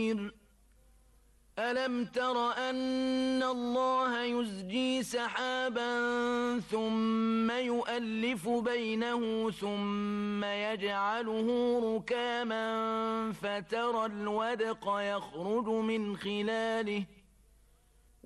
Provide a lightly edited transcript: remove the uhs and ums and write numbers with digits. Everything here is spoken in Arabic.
ألم تر أن الله يزجي سحابا ثم يؤلف بينه ثم يجعله ركاما فترى الودق يخرج من خلاله